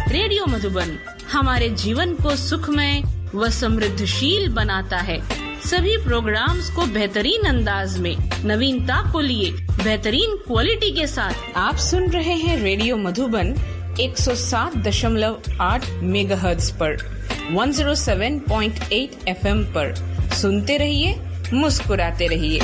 Radio Madhuban हमारे जीवन को सुखमय व समृद्धशील बनाता है। सभी प्रोग्राम्स को बेहतरीन अंदाज में नवीनता को लिए बेहतरीन क्वालिटी के साथ आप सुन रहे हैं रेडियो मधुबन 107.8 मेगाहर्ट्ज पर 107.8 FM पर। सुनते रहिए, मुस्कुराते रहिए।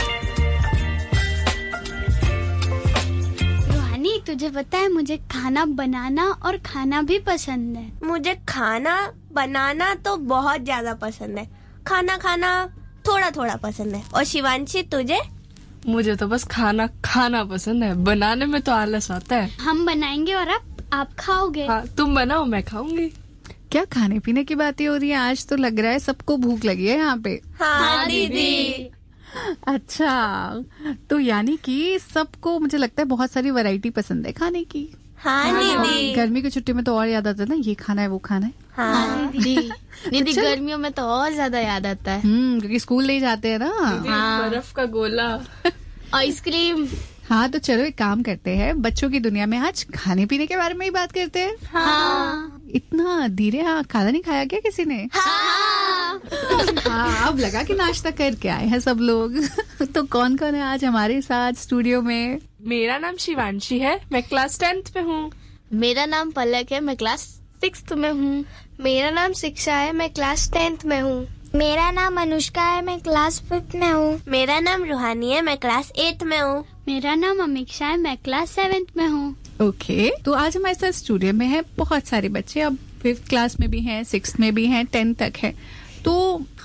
रोहानी, तुझे पता है मुझे खाना बनाना और खाना भी पसंद है। मुझे खाना बनाना तो बहुत ज्यादा पसंद है, खाना खाना थोड़ा थोड़ा पसंद है। और शिवांशी, तुझे? मुझे तो बस खाना खाना पसंद है, बनाने में तो आलस आता है। हम बनाएंगे और आप खाओगे। हाँ, तुम बनाओ, मैं खाऊंगी। क्या खाने पीने की बातें हो रही है? आज तो लग रहा है सबको भूख लगी है यहाँ पे। हाँ दीदी। अच्छा, तो यानी कि सबको मुझे लगता है बहुत सारी वैरायटी पसंद है खाने की। हाँ दीदी। गर्मी की छुट्टी में तो और याद आता है ना, ये खाना है वो खाना है। हाँ दीदी गर्मियों में तो और ज्यादा याद आता है। क्योंकि स्कूल नहीं जाते हैं ना। हाँ। बर्फ का गोला, आइसक्रीम। हाँ, तो चलो एक काम करते हैं, बच्चों की दुनिया में आज खाने पीने के बारे में ही बात करते हैं। हाँ। इतना धीरे? हाँ, खाना नहीं खाया क्या किसी ने? हाँ। हाँ, अब लगा कि नाश्ता करके आए हैं सब लोग। तो कौन कौन है आज हमारे साथ स्टूडियो में? मेरा नाम शिवांशी है, मैं क्लास 10th में हूँ। मेरा नाम पलक है, मैं क्लास 6th में हूँ। मेरा नाम शिक्षा है, मैं क्लास 10th में हूँ। मेरा नाम अनुष्का है, मैं क्लास 5th में हूँ। मेरा नाम रूहानी है, मैं क्लास 8th में हूँ। मेरा नाम अमीक्षा है, मैं क्लास 7th में हूँ। ओके, तो आज हमारे साथ स्टूडियो में है बहुत सारे बच्चे, अब 5th क्लास में भी हैं, 6th में भी हैं, 10th तक है। तो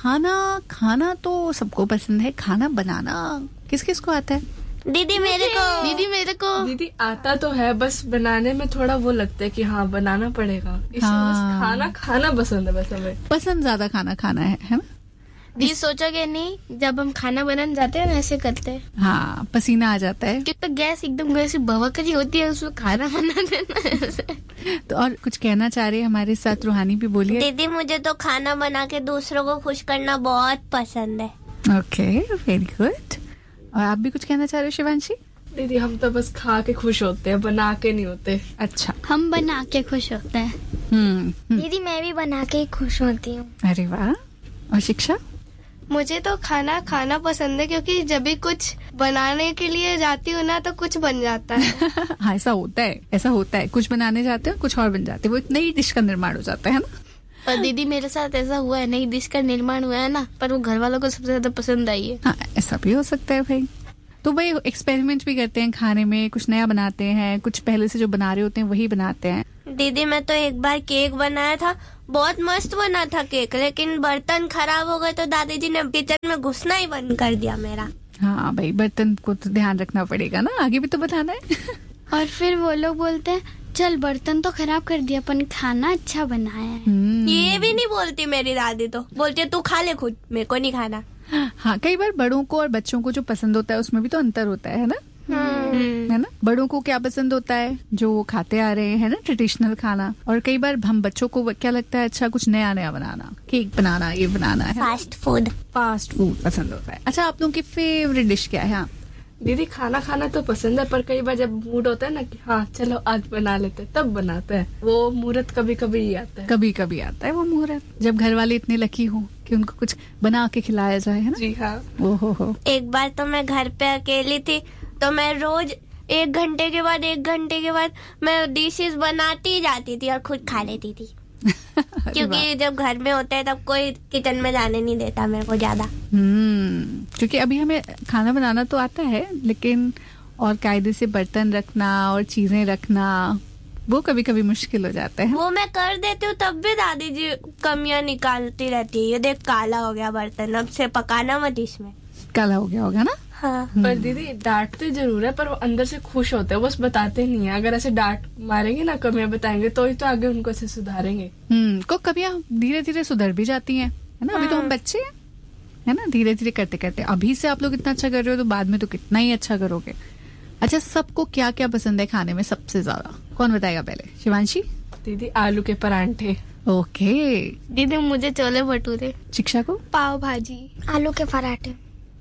खाना तो सबको पसंद है, खाना बनाना किस किस को आता है? दीदी मेरे को। दीदी आता तो है, बस बनाने में थोड़ा वो लगता है कि हाँ बनाना पड़ेगा, इसलिए बस खाना खाना पसंद है। बस हमें पसंद ज्यादा खाना है ना? जी सोचोगे नहीं, जब हम खाना बनाने जाते हैं ना ऐसे करते हैं। हाँ, पसीना आ जाता है क्योंकि तो गैस एकदम ऐसी भवकरी होती है, उसमें खाना बना देना ऐसे। तो और कुछ कहना चाह रहे हैं हमारे साथ? रूहानी भी बोलिए। दीदी मुझे तो खाना बना के दूसरों को खुश करना बहुत पसंद है। Okay, very good. और आप भी कुछ कहना चाह रहे हो शिवांशी? दीदी हम तो बस खा के खुश होते हैं, बना के नहीं होते। अच्छा, हम बना के खुश होते हैं। दीदी मैं भी बना के खुश होती हूँ। अरे वाह। और शिक्षा? मुझे तो खाना खाना पसंद है, क्योंकि जब भी कुछ बनाने के लिए जाती हूँ ना तो कुछ बन जाता है। हाँ, ऐसा होता है, कुछ बनाने जाते हैं कुछ और बन जाते हैं, वो एक नई डिश का निर्माण हो जाता है ना। पर दीदी मेरे साथ ऐसा हुआ है, नई डिश का निर्माण हुआ है ना, पर वो घर वालों को सबसे ज्यादा पसंद आई है। हाँ, ऐसा भी हो सकता है भाई। तो भाई एक्सपेरिमेंट भी करते हैं खाने में, कुछ नया बनाते हैं, कुछ पहले से जो बना रहे होते हैं वही बनाते हैं। दीदी मैं तो एक बार केक बनाया था, बहुत मस्त बना था केक, लेकिन बर्तन खराब हो गए तो दादी जी ने किचन में घुसना ही बंद कर दिया मेरा। हाँ भाई, बर्तन को तो ध्यान रखना पड़ेगा ना, आगे भी तो बताना है। और फिर वो लोग बोलते हैं चल बर्तन तो खराब कर दिया पर खाना अच्छा बनाया है। ये भी नहीं बोलती मेरी दादी, तो बोलती है तू खा ले खुद, मेरे को नहीं खाना। हाँ, कई बार बड़ों को और बच्चों को जो पसंद होता है उसमें भी तो अंतर होता है ना? है ना? बड़ों को क्या पसंद होता है जो वो खाते आ रहे हैं ना, ट्रेडिशनल खाना, और कई बार हम बच्चों को क्या लगता है, अच्छा कुछ नया नया बनाना, केक बनाना, ये बनाना है, फास्ट फूड पसंद होता है। अच्छा, आप लोगों की फेवरेट डिश क्या है? हाँ दीदी खाना खाना तो पसंद है, पर कई बार जब मूड होता है ना कि हाँ चलो आज बना लेते हैं, तब बनाते हैं। वो मुहूर्त कभी कभी ही आता है, कभी आता है वो मुहूर्त, जब घर वाले इतने लकी हो कि उनको कुछ बना के खिलाया जाए, है ना? जी हाँ। ओहो। एक बार तो मैं घर पे अकेली थी, तो मैं रोज 1 घंटे के बाद मैं डिशेस बनाती जाती थी और खुद खा लेती थी। क्योंकि जब घर में होता है तब कोई किचन में जाने नहीं देता मेरे को ज्यादा। क्योंकि अभी हमें खाना बनाना तो आता है, लेकिन और कायदे से बर्तन रखना और चीजें रखना वो कभी कभी मुश्किल हो जाता है। वो मैं कर देती हूँ, तब भी दादी जी कमियां निकालती रहती है। ये देख काला हो गया बर्तन, अब से पकाना मत इसमें। काला हो गया होगा ना? हाँ। पर दीदी डांटते जरूर है, पर वो अंदर से खुश होते हैं, बस बताते नहीं है। अगर ऐसे डांट मारेंगे ना, कमियां बताएंगे, तो ही तो आगे उनको ऐसे सुधारेंगे। को कमियां धीरे धीरे सुधर भी जाती हैं, है ना? अभी तो हम बच्चे हैं, है ना? धीरे धीरे करते करते अभी से आप लोग इतना अच्छा कर रहे हो तो बाद में तो कितना ही अच्छा करोगे। अच्छा, सबको क्या क्या पसंद है खाने में सबसे ज्यादा? कौन बताएगा पहले? शिवांशी? दीदी आलू के परांठे। ओके। दीदी मुझे छोले भटूरे। शिक्षा को? पाव भाजी। आलू के पराठे।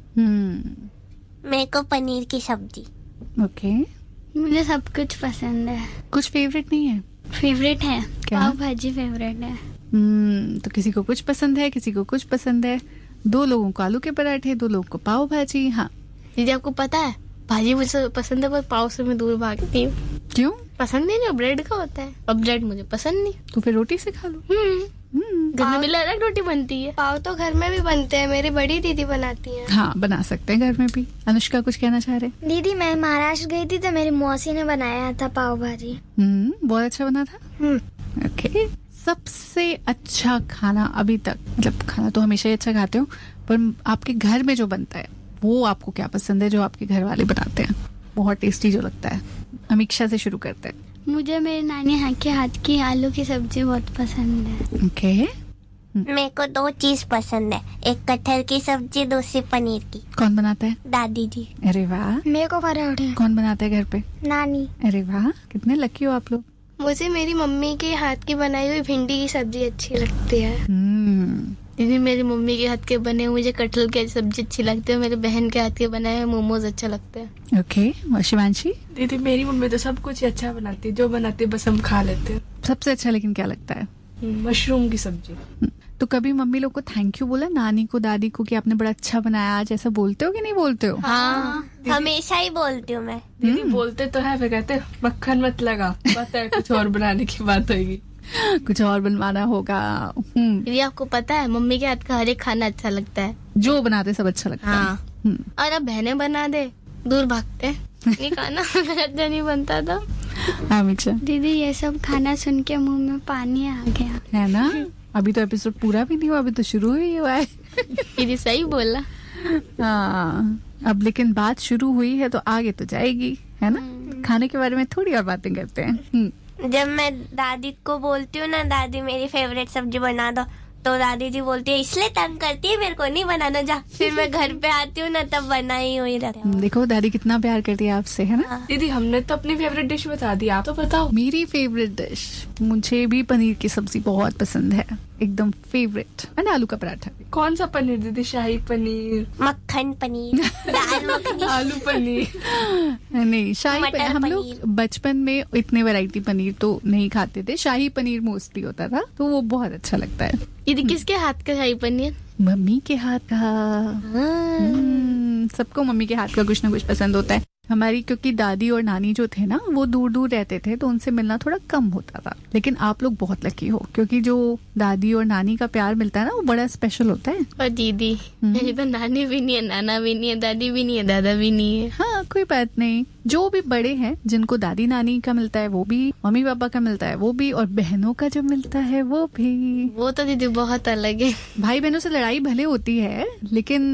मेरे को पनीर की सब्जी। ओके। मुझे सब कुछ पसंद है। कुछ फेवरेट नहीं है? फेवरेट है। क्या? पाव भाजी फेवरेट है। तो किसी को कुछ पसंद है, किसी को कुछ पसंद है। 2 लोगों को आलू के पराठे, 2 लोगों को पाव भाजी। हाँ दीदी आपको पता है भाजी मुझे पसंद है पर पाव से मैं दूर भागती हूँ। क्यों? पसंद नहीं, जो ब्रेड का होता है, और ब्रेड मुझे पसंद नहीं। तो फिर रोटी से खा लो। घर में भी अलग रोटी बनती है। पाव तो घर में भी बनते हैं, मेरी बड़ी दीदी बनाती हैं। हाँ बना सकते हैं घर में भी। अनुष्का कुछ कहना चाह रहे? दीदी मैं महाराष्ट्र गई थी तो मेरी मौसी ने बनाया था पाव भाजी। बहुत अच्छा बना था। ओके। सबसे अच्छा खाना अभी तक, मतलब खाना तो हमेशा ही अच्छा खाते हो, पर आपके घर में जो बनता है वो आपको क्या पसंद है, जो आपके घर वाले बनाते हैं बहुत टेस्टी जो लगता है? अमीक्षा से शुरू करते हैं। मुझे मेरे नानी के हाथ की आलू की सब्जी बहुत पसंद है। ओके। मेरे को 2 चीज पसंद है, एक कटहल की सब्जी, दूसरी पनीर की। कौन बनाता है? दादी जी। अरे वाह। मेरे को पराठे। कौन बनाता है घर पे? नानी। अरे वाह, कितने लकी हो आप लोग। मुझे मेरी मम्मी के हाथ की बनाई हुई भिंडी की सब्जी अच्छी लगती है। दीदी मेरी मम्मी के हाथ के बने हुए मुझे कटहल की सब्जी अच्छी लगती है, मेरे बहन के हाथ के बनाए हुए मोमोज अच्छे लगते हैं। ओके। और शिवांशी? दीदी मेरी मम्मी तो सब कुछ ही अच्छा बनाती है, जो बनाती है बस हम खा लेते हैं। सबसे अच्छा लेकिन क्या लगता है? मशरूम की सब्जी। तो कभी मम्मी लोग को थैंक यू बोला, नानी को, दादी को, कि आपने बड़ा अच्छा बनाया आज, ऐसा बोलते हो कि नहीं बोलते हो? हाँ हमेशा ही बोलती हूँ मैं। दीदी बोलते तो है, फिर कहते मक्खन मत लगा, पता है कुछ और बनाने की बात होगी। कुछ और बनवाना होगा। दीदी आपको पता है मम्मी के हाथ का हर एक खाना अच्छा लगता है, जो बनाते सब अच्छा लगता है। हाँ। और अब बहनें बना दे दूर भागते हैं, नहीं खाना अच्छा नहीं बनता था। अमीक्षा? दीदी ये सब खाना सुन के मुंह में पानी आ गया है ना? अभी तो एपिसोड पूरा भी नहीं हुआ, अभी तो शुरू ही हुआ है। दीदी सही बोला। हाँ अब लेकिन बात शुरू हुई है तो आगे तो जाएगी, है ना? खाने के बारे में थोड़ी और बातें करते हैं। जब मैं दादी को बोलती हूँ ना, दादी मेरी फेवरेट सब्जी बना दो, तो दादी जी बोलती है इसलिए तंग करती है मेरे को नहीं बनाना, जा। फिर मैं घर पे आती हूँ ना तब बना ही हुई रहती हूँ। देखो दादी कितना प्यार करती है आपसे, है ना? दीदी हमने तो अपनी फेवरेट डिश बता दी, आप तो बताओ। मेरी फेवरेट डिश, मुझे भी पनीर की सब्जी बहुत पसंद है, एकदम फेवरेट। मैंने आलू का पराठा भी। कौन सा पनीर दीदी? शाही पनीर, मक्खन पनीर, दाल मखनी, आलू पनीर? नहीं, शाही मटर पनीर। हम पनीर। लोग बचपन में इतने वैरायटी पनीर तो नहीं खाते थे, शाही पनीर मोस्टली होता था, तो वो बहुत अच्छा लगता है। दीदी किसके हाथ का शाही पनीर? मम्मी के हाथ का। सबको मम्मी के हाथ का कुछ ना कुछ पसंद होता है। हमारी क्योंकि दादी और नानी जो थे ना वो दूर दूर रहते थे तो उनसे मिलना थोड़ा कम होता था, लेकिन आप लोग बहुत लकी हो क्योंकि जो दादी और नानी का प्यार मिलता है ना वो बड़ा स्पेशल होता है। और दीदी मेरी तो नानी भी नहीं है, नाना भी नहीं है, दादी भी नहीं है, दादा भी नहीं है। हाँ कोई बात नहीं, जो भी बड़े हैं जिनको दादी नानी का मिलता है वो भी, मम्मी पापा का मिलता है वो भी, और बहनों का जो मिलता है वो भी। वो तो दीदी बहुत अलग है। भाई बहनों से लड़ाई भले होती है लेकिन